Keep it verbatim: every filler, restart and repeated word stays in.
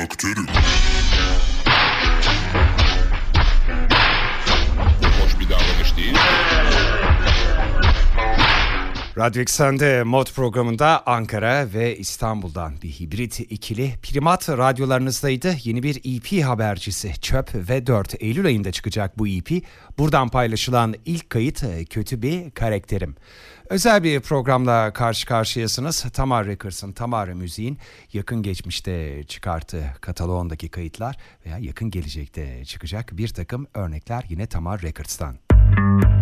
Aktörü. Bu hoş bir davranış değil. Radyo Eksen'de Mod programında Ankara ve İstanbul'dan bir hibrit ikili Primat radyolarınızdaydı. Yeni bir E P habercisi Çöp ve dört Eylül ayında çıkacak bu E P. Buradan paylaşılan ilk kayıt Kötü Bir Karakterim. Özel bir programla karşı karşıyasınız. Tamar Records'ın, Tamar Müziğin yakın geçmişte çıkarttığı kataloğundaki kayıtlar veya yakın gelecekte çıkacak bir takım örnekler yine Tamar Records'tan.